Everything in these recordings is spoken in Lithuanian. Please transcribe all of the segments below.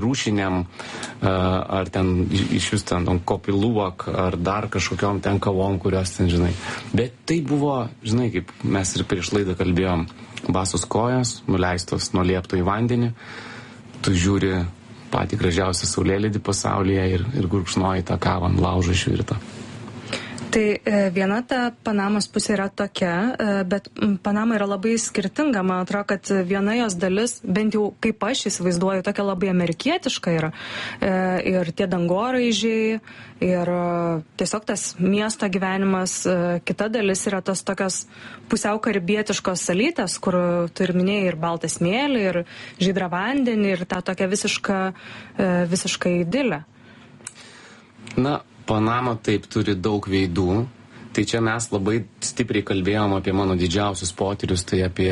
rūšiniam, ar ten iš vis ten kopiluok, ar dar kažkokiom ten kavom, kurios ten, žinai. Bet tai buvo, žinai, kaip mes ir prieš laidą kalbėjom, basos kojos, nuleistos nuo liepto į vandenį, tu žiūri patį gražiausią saulėlydį pasaulyje ir gurkšnoji tą kavą ant laužo išvirtą. Tai viena ta Panamos pusė yra tokia, bet Panama yra labai skirtinga. Man atrodo, kad viena jos dalis, bent jau kaip aš įsivaizduoju, tokia labai amerikietiška yra. Ir tie dangoraižiai, ir tiesiog tas miesto gyvenimas. Kita dalis yra tos tokios pusiau karibietiškos salytės, kur tu ir minėjai ir baltą smėlį, ir žydrą vandenį, ir tą tokią visišką idilę. Na, Panama taip turi daug veidų, tai čia mes labai stipriai kalbėjom apie mano didžiausius potyrius, tai apie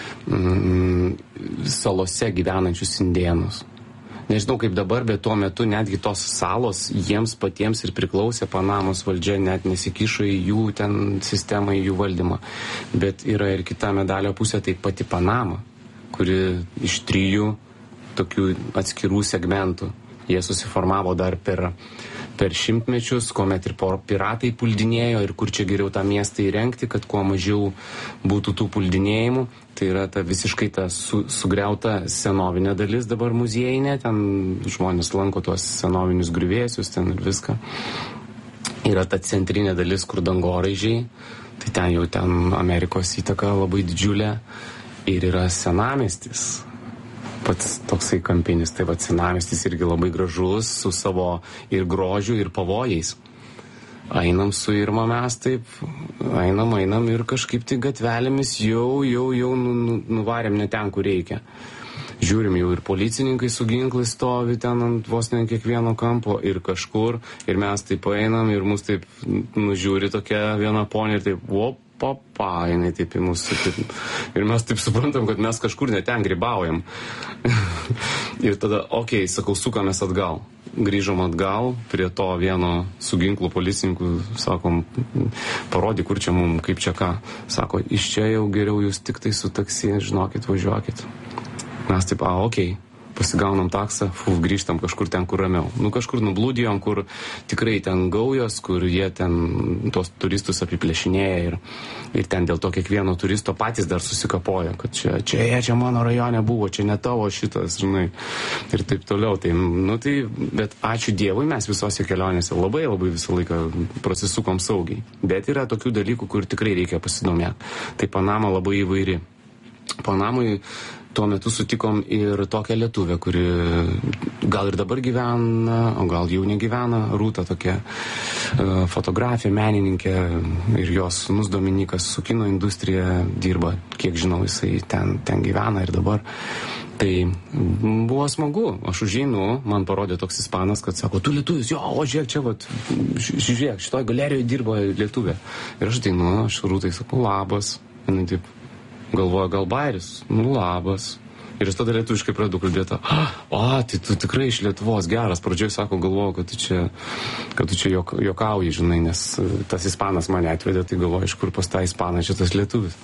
salose gyvenančius indėnus. Nežinau kaip dabar, bet tuo metu netgi tos salos jiems patiems ir priklausė, Panamos valdžia net nesikišo į jų ten sistemą, į jų valdymą. Bet yra ir kita medalio pusė, tai pati Panama, kuri iš 3 tokių atskirų segmentų. Jie susiformavo dar per šimtmečius, kuomet ir piratai puldinėjo ir kur čia geriau tą miestą įrengti, kad kuo mažiau būtų tų puldinėjimų. Tai yra ta visiškai ta sugriauta senovinė dalis dabar muziejinė, ten žmonės lanko tuos senovinius griuvėsius ten ir viską. Yra ta centrinė dalis, kur dangoraižiai, tai ten jau ten Amerikos įtaka labai didžiulė ir yra senamiestis. Pats toksai kampinis, tai va senamiestis irgi labai gražus, su savo ir grožiu, ir pavojais. Einam su Irma mes taip, einam ir kažkaip tai gatvelėmis jau nuvarėm ne ten, kur reikia. Žiūrim, jau ir policininkai su ginklais stovi ten ant vos ne kiekvieno kampo ir kažkur, ir mes taip einam ir mus taip nužiūri tokia viena ponė ir taip, papa, jinai taip į mūsų. Ir mes taip suprantam, kad mes kažkur ne ten grybaujam. Ir tada, sakau, sukamės atgal. Grįžom atgal prie to vieno su ginklu policininkų, sakom, parodyk, kur čia mum, kaip čia ką. Sako, iš čia jau geriau jūs tik tai su taksi, žinokit, važiuokit. Mes taip, pasigaunam taksą, grįžtam kažkur ten, kur ramiau. Kažkur nublūdijom, kur tikrai ten gaujos, kur jie ten tos turistus apiplėšinėja ir ten dėl to kiekvieno turisto patys dar susikapoja, kad čia mano rajone buvo, čia ne tavo šitas, žinai, ir taip toliau. Bet ačiū Dievui, mes visose kelionėse labai visą laiką prasisukom saugiai. Bet yra tokių dalykų, kur tikrai reikia pasidomėti. Tai Panama labai įvairi. Panamai tuo metu sutikom ir tokią lietuvę, kuri gal ir dabar gyvena, o gal jau negyvena, Rūta tokia fotografė, menininkė, ir jos sūnus Dominikas su kino industrija dirba, kiek žinau, jisai ten gyvena ir dabar. Tai buvo smagu, aš užeinu, man parodė toks ispanas, kad sako, tu lietuvis, žiūrėk čia, žiūrėk, šitoj galerijoje dirba lietuvė. Ir aš ateinu, aš Rūtai sakau, labas, jinai taip galvoja, gal bairis, labas. Ir aš tada lietuviškai pradedu kalbėti, tai tu tikrai iš Lietuvos geras. Pradžioj sako, galvoju, kad tu čia jokauji, žinai, nes tas ispanas mane atvedė, tai galvoju, iš kur pas tą ispaną čia tas lietuvis.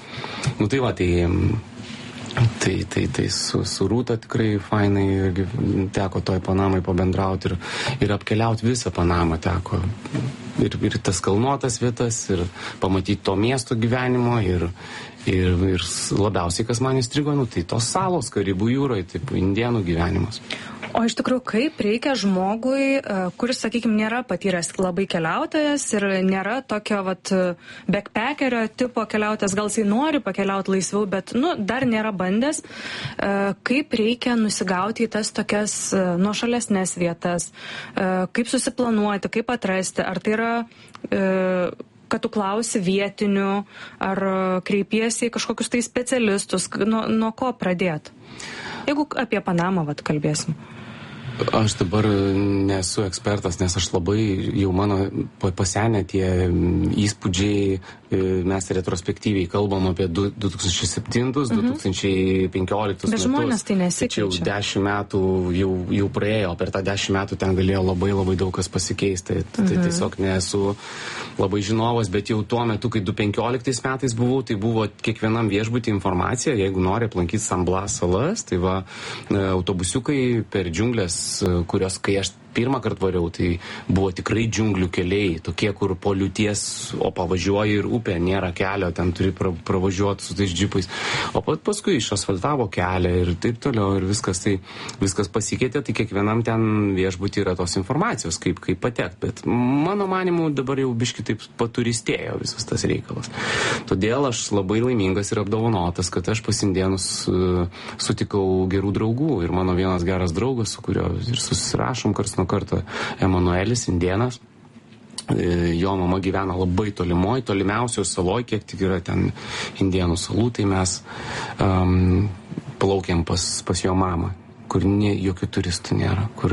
Tai su Rūta tikrai fainai teko toj Panamai pabendrauti ir apkeliauti visą Panamą teko. Ir tas kalnuotas vietas, ir pamatyti to miesto gyvenimo, ir labiausiai, kas man įstrigo, tai tos salos Karibų jūroje, taip indėnų gyvenimas. O iš tikrųjų, kaip reikia žmogui, kuris, sakykime, nėra patyręs labai keliautojas ir nėra tokio backpackerio tipo keliautojas, gal jisai nori pakeliauti laisviau, bet dar nėra bandęs, kaip reikia nusigauti į tas tokias nuošalesnės vietas, kaip susiplanuoti, kaip atrasti, ar tai yra kad tu klausi vietinių, ar kreipiesi į kažkokius tai specialistus, nuo ko pradėti? Jeigu apie Panamą kalbėsim. Aš dabar nesu ekspertas, nes aš labai, jau mano pasenę tie įspūdžiai, mes retrospektyviai kalbam apie 2007-2015 metus. Bet žmonės tai nesikeičia. Tačiau 10 metų jau praėjo, per tą 10 metų ten galėjo labai daug kas pasikeisti. Tai tiesiog nesu labai žinovas, bet jau tuo metu, kai 2015 metais buvau, tai buvo kiekvienam viešbutį informacija, jeigu nori aplankyti San Blas salas, tai autobusiukai per džiunglės kurios, kai aš pirmą kartą variau, tai buvo tikrai džiunglių keliai, tokie, kur po liūties, o pavažiuoji ir upė, nėra kelio, ten turi pravažiuoti su tais džipais. O paskui išasfaltavo kelią ir taip toliau, ir viskas pasikeitė, tai kiekvienam ten viešbutį yra tos informacijos, kaip patekti. Bet mano manimu dabar jau biški taip paturistėjo visas tas reikalas. Todėl aš labai laimingas ir apdovanotas, kad aš pas indėnus sutikau gerų draugų. Ir mano vienas geras draugas, su kurio ir susirašom karts nuo karto, Emanuelis, indėnas. Jo mama gyvena labai tolimiausios saloj, kiek tik yra ten indėnų salų, tai mes plaukėm pas jo mamą, kur jokių turistų nėra, kur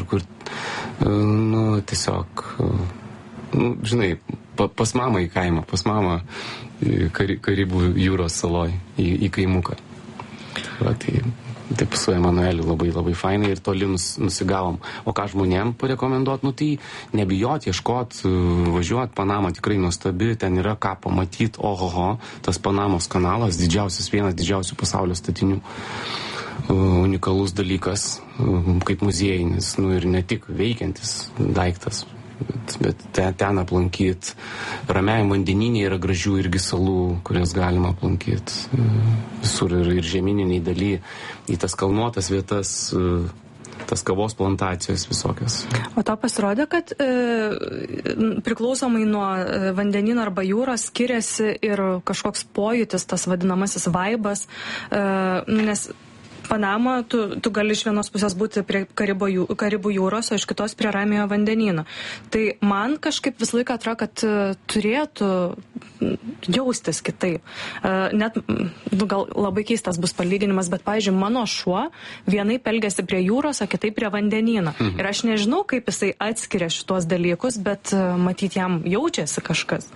tiesiog, žinai, pas mamą į kaimą, pas mamą Karibų jūros saloj, į kaimuką. Va, taip su Emanueliu labai, labai fainai ir toli nusigavom. O ką žmonėm parekomenduot, tai nebijot, ieškot, važiuot. Panama tikrai nuostabi, ten yra ką pamatyti. Ohoho, tas Panamos kanalas, vienas didžiausių pasaulio statinių. Unikalus dalykas, kaip muziejinis, ir ne tik veikiantis daiktas. Bet ten aplankyti. Ramiajam vandenyne yra gražių irgi salų, kurias galima aplankyti. Visur ir žemyniniai daly, į tas kalnuotas vietas, tas kavos plantacijos visokios. O tau pasirodė, kad priklausomai nuo vandenyno arba jūros skiriasi ir kažkoks pojūtis, tas vadinamasis vaibas, nes Panama, tu gali iš vienos pusės būti prie Karibų jūros, o iš kitos prie Ramiojo vandenyno. Tai man kažkaip visą laiką atrodo, kad turėtų jaustis kitaip. Net, gal labai keistas bus palyginimas, bet, pavyzdžiui, mano šuo vienaip elgiasi prie jūros, o kitaip prie vandenyno. Ir aš nežinau, kaip jisai atskiria šitos dalykus, bet matyt, jam jaučiasi kažkas.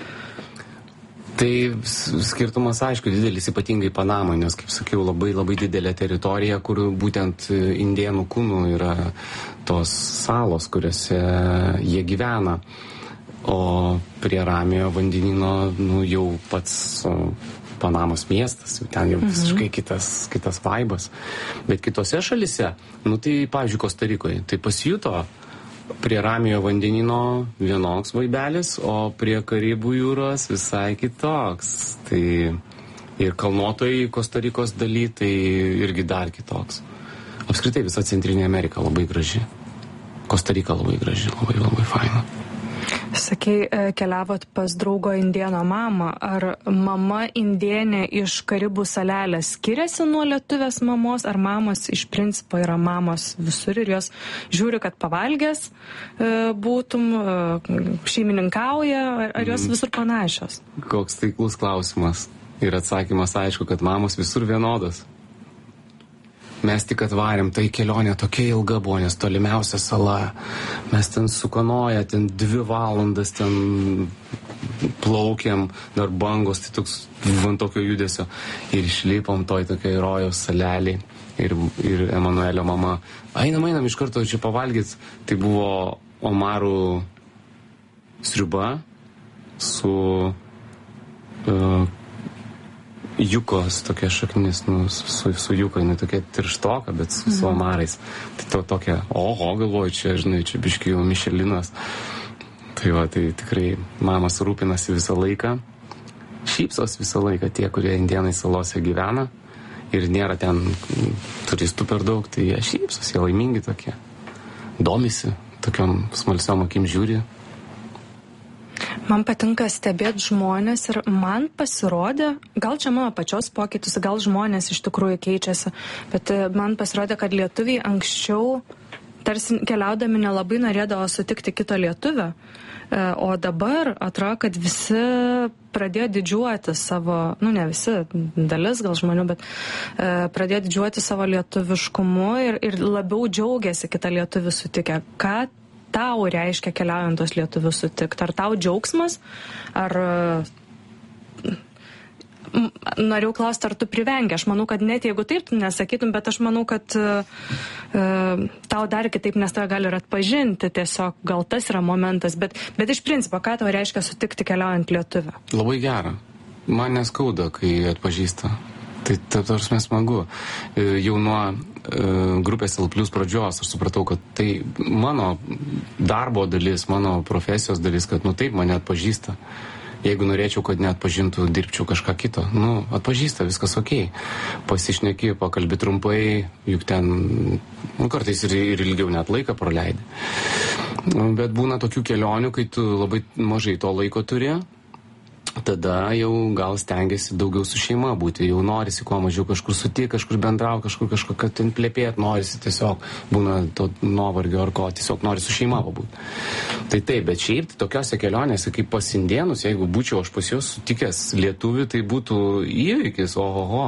Tai skirtumas, aišku, didelis, ypatingai Panamai, nes, kaip sakiau, labai, labai didelė teritorija, kur būtent indėnų kūnų yra tos salos, kuriuose jie gyvena. O prie Ramiojo vandenyno, jau pats Panamos miestas, ten jau visiškai kitas vaibas. Bet kitose šalise, tai, pavyzdžiui, Kostarikoje, tai pasijuto prie Ramiojo vandenyno vienoks vaibelis, o prie Karibų jūros visai kitoks. Tai ir kalnuotojai Kostarikos daly, tai irgi dar kitoks. Apskritai visa Centrinė Amerika labai graži. Kostarika labai graži, labai, labai faina. Sakei, keliavot pas draugo indėno mamą. Ar mama indėnė iš Karibų salelės skiriasi nuo lietuvės mamos, ar mamos iš principo yra mamos visur ir jos žiūri, kad pavalgęs būtum, šeimininkauja, ar jos visur panašios? Koks taiklus klausimas. Ir atsakymas aišku, kad mamos visur vienodos. Mes tik atvarėm, tai kelionė tokia ilga buvo, nes tolimiausia sala. Mes ten sukanoja, ten 2 valandas ten plaukiam, dar bangos, tai toks van tokio judesio. Ir išlipom toj tokiai rojaus saleliai. Ir Emanuelio mama, einam iš karto čia pavalgyt. Tai buvo omarų sriuba su jukos tokia šaknis, su juko, jinai tokia tirštoka, bet su omarais. Tai tokia, galvoju, čia biški jau Mišelinas. Tai va, tai tikrai mamas rūpinasi visą laiką, šypsos visą laiką tie, kurie indėnai salose gyvena ir nėra ten turistų per daug, tai jie šypsos, jie laimingi tokie, domisi, tokiom smalsiom akim žiūri. Man patinka stebėti žmonės ir man pasirodė, gal čia mano pačios pokytis, gal žmonės iš tikrųjų keičiasi, bet man pasirodė, kad lietuviai anksčiau tarsi keliaudami nelabai norėdavo sutikti kito lietuvio, o dabar atrodo, kad visi pradėjo didžiuoti savo, ne visi, dalis gal žmonių, bet pradėjo didžiuoti savo lietuviškumu ir labiau džiaugiasi kitą lietuvį sutikę. Ką tau reiškia keliaujant tos lietuvius sutikti? Ar tau džiaugsmas? Ar norėjau klausti, ar tu privengi? Aš manau, kad net jeigu taip tu nesakytum, bet aš manau, kad tau dar kitaip, nes tave gali ir atpažinti, tiesiog gal tas yra momentas, bet iš principo, ką tau reiškia sutikti keliaujant lietuvį? Labai gera. Man neskauda, kai atpažįsta. Tai tarsi smagu. Jau nuo grupės L+ pradžios aš supratau, kad tai mano darbo dalis, mano profesijos dalis, kad taip mane atpažįsta. Jeigu norėčiau, kad neatpažintų, dirbčiau kažką kito. Atpažįsta, viskas okei. Pasišneki, pakalbi trumpai, juk ten kartais ir ilgiau net laiką praleidi. Bet būna tokių kelionių, kai tu labai mažai to laiko turi, tada jau gal stengiasi daugiau su šeima būti, jau norisi kuo mažiau kažkur sutikti, kažkur bendrauti, kažkur ten plepėti, norisi tiesiog, būna to nuovargio ar ko, tiesiog nori su šeima pabūti. Tai taip, bet šiaip tokiose kelionėse kaip pas indėnus, jeigu būčiau aš pas juos sutikęs lietuvių, tai būtų įvykis, ohoho.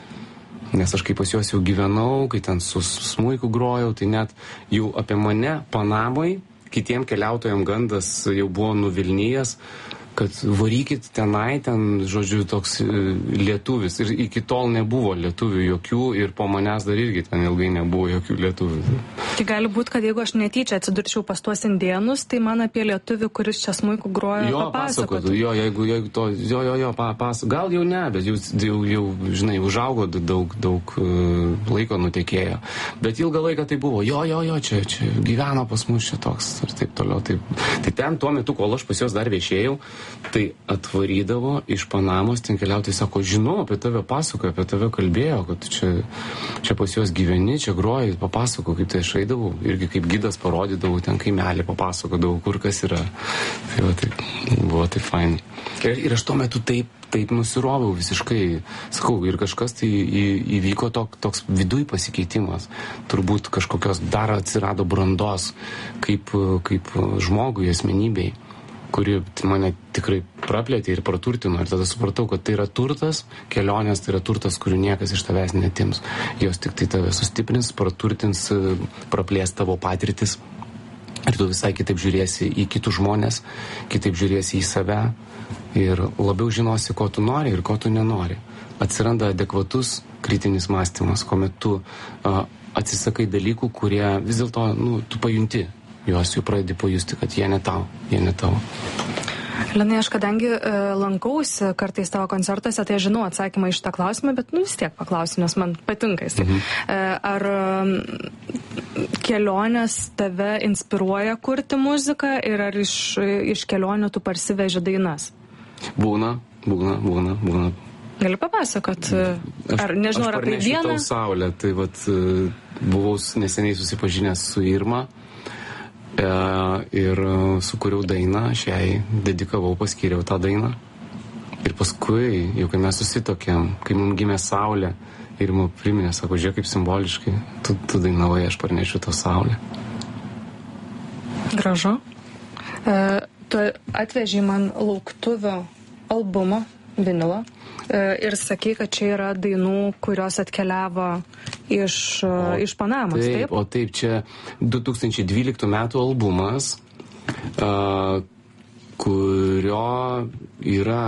Nes aš kaip pas juos jau gyvenau, kai ten su smuiku grojau, tai net jau apie mane Panamoj, kitiem keliautojam gandas jau buvo nuvilnijęs, kad varykit tenai, ten, žodžiu, toks lietuvis. Ir iki tol nebuvo lietuvių jokių ir po manęs dar irgi ten ilgai nebuvo jokių lietuvių. Tai gali būti, kad jeigu aš netyčia atsidurčiau pas tuos indėnus, tai man apie lietuvį, kuris čia smuiku groja, papasakotų. Jeigu to, papasakotų. Gal jau ne, bet jau žinai, užaugo daug laiko nutekėjo. Bet ilgą laiką tai buvo, čia gyveno pas mus čia toks ir taip toliau. Tai ten tuo metu, kol aš pas juos dar viešėjau, tai atvarydavo iš Panamos, ten keliautojai sako, žinau, apie tave pasakojo, apie tave kalbėjo, kad čia pas juos gyveni, čia groji, papasako, kaip tai aš eidavau, irgi kaip gidas parodydavau, ten kaimelį papasakodavau, kur kas yra. Tai va, tai buvo taip fainai. Ir aš tuo metu taip nusiroviau visiškai, sakau, ir kažkas tai įvyko toks viduj pasikeitimas. Turbūt kažkokios dar atsirado brandos kaip žmogui, asmenybei, kuri mane tikrai praplėtė ir praturtino. Ir tada supratau, kad tai yra turtas, kelionės tai yra turtas, kurių niekas iš tavęs netims. Jos tik tai tave sustiprins, praturtins, praplės tavo patirtis. Ir tu visai kitaip žiūrėsi į kitus žmonės, kitaip žiūrėsi į save ir labiau žinosi, ko tu nori ir ko tu nenori. Atsiranda adekvatus kritinis mąstymas, kuomet tu atsisakai dalykų, kurie vis dėlto, tu pajunti. Juos jau pradedi pajusti, kad jie ne tavo. Lenai, aš kadangi lankausi kartais tavo koncertuose, tai aš žinau atsakymą iš tą klausimą, bet vis tiek paklausiu, nes man patinka jis. Ar kelionės tave inspiruoja kurti muziką ir ar iš kelionių tu parsiveži dainas? Būna. Gali papasakot? Ar nežinau, ar apie vieną? Aš parnešiu tau saulę, tai buvau neseniai susipažinęs su Irma. Ir sukūriau dainą, aš jai dedikavau, paskyriau tą dainą. Ir paskui, jau kai mes susitokėm, kai mums gimė saulė, ir mums priminė, sako, žiūrėk kaip simboliškai, tu dainavai, aš parnešiu tą saulę. Gražu. Tu atveži man lauktuvio albumą, vinilą, ir sakei, kad čia yra dainų, kurios atkeliavo iš Panamos, taip? O taip, čia 2012 metų albumas, kurio yra,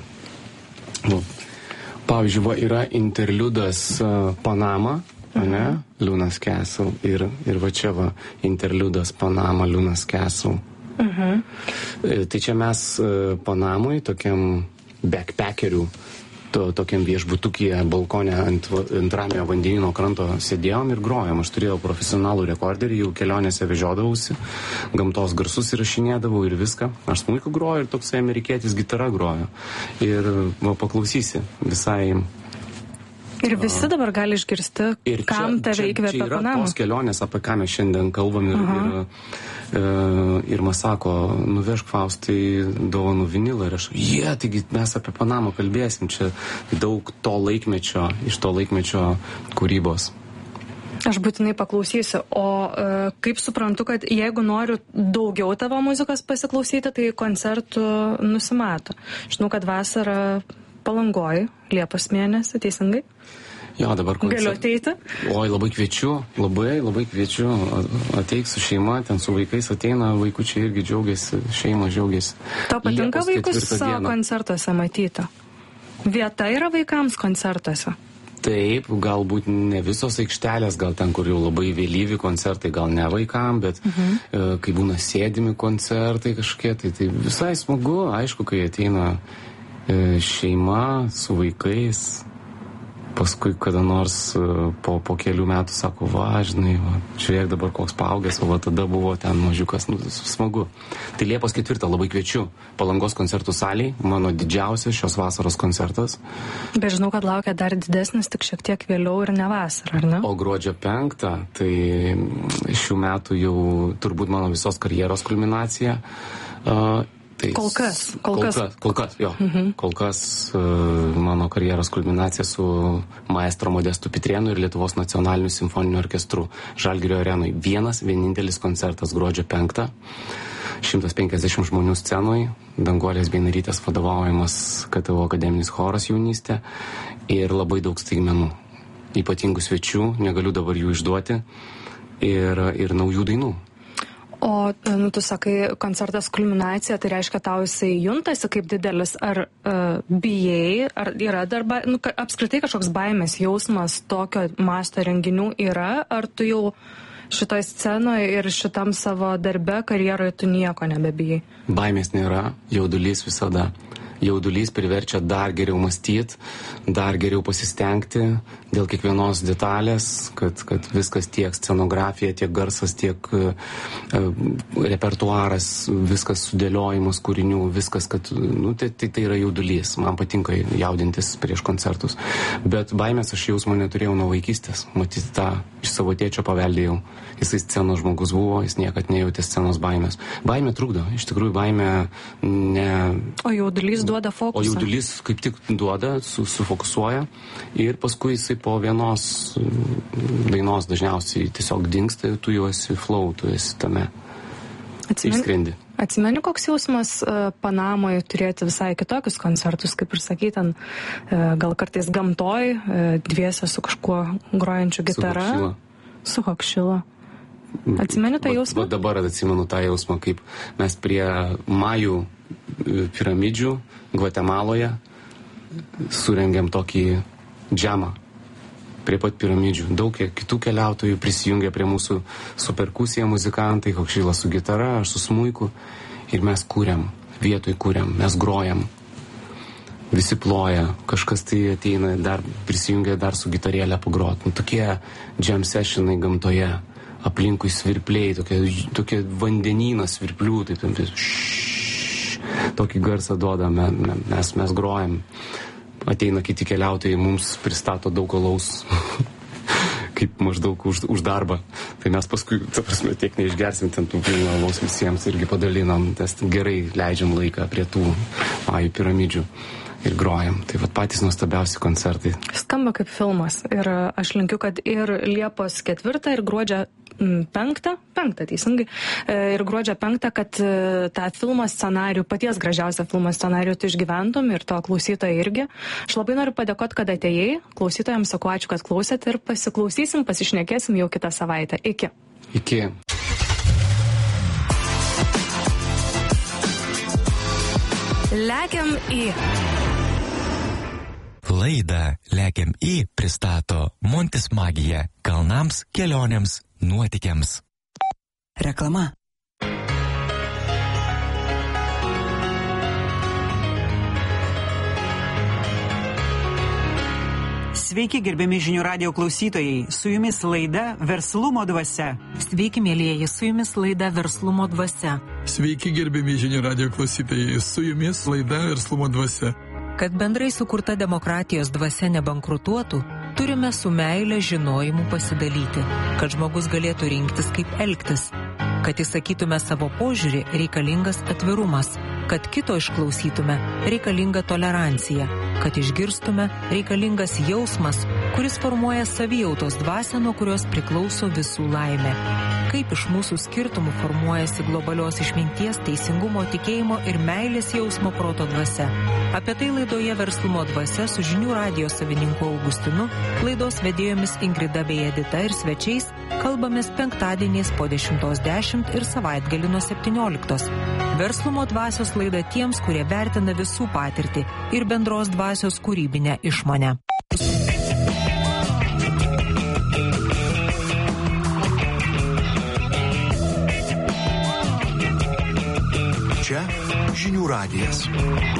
pavyzdžiui, yra interliudas Panama, ne? Luna's Castle, ir va čia va interliudas Panama, Luna's Castle. Tai čia mes Panamui, tokiam backpackerių, tokiam viešbutukyje, balkone ant ramiojo vandenyno kranto sėdėjom ir grojom. Aš turėjau profesionalų rekorderį, jau kelionėse vežiodavausi, gamtos garsus įrašinėdavau ir viską. Aš smuiku groju ir toksai amerikietis gitara grojo. Ir paklausysi visai. Ir visi dabar gali išgirsti, kam tave įkvėpė Panama. Čia yra tos kelionės, apie ką mes šiandien kalbam ir man sako, nuvežk Faustai dovanų vinilą ir aš, taigi mes apie Panamą kalbėsim, čia daug to laikmečio, iš to laikmečio kūrybos. Aš būtinai paklausysiu, o kaip suprantu, kad jeigu noriu daugiau tavo muzikos pasiklausyti, tai koncertų nusimato. Žinau, kad vasarą Palangoj, Liepos mėnesį, teisingai? Jo, dabar Galiu ateiti? Oi, labai kviečiu, labai kviečiu. Ateik su šeima, ten su vaikais ateina, vaikučiai irgi džiaugiasi, šeima džiaugiasi. Tau patinka vaikus savo koncertuose matyti? Vieta yra vaikams koncertuose? Taip, galbūt ne visos aikštelės, gal ten, kur jau labai vėlyvi koncertai, gal ne vaikam, bet kai būna sėdimi koncertai kažkokie, tai visai smagu, aišku, kai ateina šeima su vaikais, paskui kada nors po kelių metų sako, žinai, žiūrėk dabar koks paaugęs, o tada buvo ten mažiukas, smagu. Tai Liepos 4 labai kviečiu Palangos koncertų salėj, mano didžiausias šios vasaros koncertas. Bet žinau, kad laukia dar didesnis, tik šiek tiek vėliau ir ne vasarą, ar ne? O gruodžio 5, tai šių metų jau turbūt mano visos karjeros kulminacija. Tai Kol kas. Jo. Kol kas mano karjeros kulminacija su maestro Modestu Pitrėnu ir Lietuvos nacionaliniu simfoniniu orkestru Žalgirio arenoj. Vienintelis koncertas gruodžio 5. 150 žmonių scenoj, Danguolės Beinarytės vadovaujamas KTU akademinis choras jaunystė ir labai daug staigmenų. Ypatingų svečių, negaliu dabar jų išduoti, ir naujų dainų. O, tu sakai, koncertas kulminacija, tai reiškia, tau jisai juntasi kaip didelis, ar bijai, ar yra dar, apskritai kažkoks baimės jausmas tokio masto renginių yra, ar tu jau šitoj scenoje ir šitam savo darbe, karjeroje tu nieko nebebijai? Baimės nėra, jaudulys visada. Jaudulys priverčia dar geriau mąstyti, dar geriau pasistengti dėl kiekvienos detalės, kad viskas tiek scenografija, tiek garsas, tiek repertuaras, viskas sudėliojimas kūrinių, viskas, kad, tai yra jaudulys. Man patinka jaudintis prieš koncertus. Bet baimės aš jausmo neturėjau nuo vaikystės. Matyti tą iš savo tėčio paveldėjau. Jisai scenos žmogus buvo, jis niekad nejautė scenos baimės. Baimė trukdo. Iš tikrųjų, baimė ne... O jaudulys duoda fokusą. O jaudulys kaip tik duoda, sufokusuoja ir paskui jisai po vienos dainos dažniausiai tiesiog dingsta ir tu jau esi flow, tu esi tame. Išskrendi. Atsimeni, koks jausmas Panamoje turėti visai kitokius koncertus, kaip ir sakai, ten gal kartais gamtoj, dviese su kažkuo grojančiu gitara. Su Hokšila. Atsimeni tą jausmą? Dabar atsimenu tą jausmą, kaip mes prie Majų piramidžių Gvatemaloje surengėm tokį džemą prie pat piramidžių. Daug kitų keliautojų prisijungė prie mūsų su perkusija muzikantai, Hokšilas su gitara, aš su smuiku ir mes kūrėm, vietoj kūrėm, mes grojam. Visi ploja, kažkas tai ateina, dar prisijungia dar su gitarėlė pagrot. Tokie jam sessionai gamtoje, aplinkui svirpliai, tokie vandenynas svirplių, taip, tokį garsą duoda, mes grojam. Ateina kiti keliautojai, mums pristato daug alaus, kaip maždaug už darbą. Tai mes paskui, tiek neišgersim ten tų pilną alaus visiems irgi padalinam, gerai leidžiam laiką prie tų Majų piramidžių ir grojam. Tai patys nuostabiausi koncertai. Skamba kaip filmas ir aš linkiu, kad ir Liepos 4 ir gruodžio 5 teisingai, ir gruodžio 5, kad tą filmo scenarijų, paties gražiausią filmo scenarijų tu išgyventum ir to klausytojai irgi. Aš labai noriu padėkoti, kad atėjai. Klausytojams sakau ačiū, kad klausėt ir pasiklausysim, pasišnekėsim jau kitą savaitę. Iki. Iki. Lekiam į. Laidą Lekiam į pristato Montis Magija kalnams, kelionėms, nuotykiams. Reklama. Sveiki, gerbiami žinių radijo klausytojai, su jumis laida Verslumo dvasia. Sveiki, mėlyjeji, su jumis laida Verslumo dvasia. Sveiki, gerbiami žinių radijo klausytojai, su jumis laida Verslumo dvasia. Kad bendrai sukurta demokratijos dvasia nebankrutuotų, turime su meile žinojimu pasidalyti, kad žmogus galėtų rinktis kaip elgtis. Kad įsakytume savo požiūrį, reikalingas atvirumas. Kad kito išklausytume, reikalinga tolerancija. Kad išgirstume, reikalingas jausmas, kuris formuoja savijautos dvasią, nuo kurios priklauso visų laimė. Kaip iš mūsų skirtumų formuojasi globalios išminties, teisingumo, tikėjimo ir meilės jausmo proto dvasia. Apie tai laidoje Verslumo dvasia su žinių radijo savininku Augustinu, laidos vedėjomis Ingrida bei Edita ir svečiais kalbamės penktadieniais po 10:10 ir savaitgalį nuo 17. Verslumo dvasios laida tiems, kurie vertina visų patirtį ir bendros dvasios kūrybinę išmonę. Čia žinių radijas.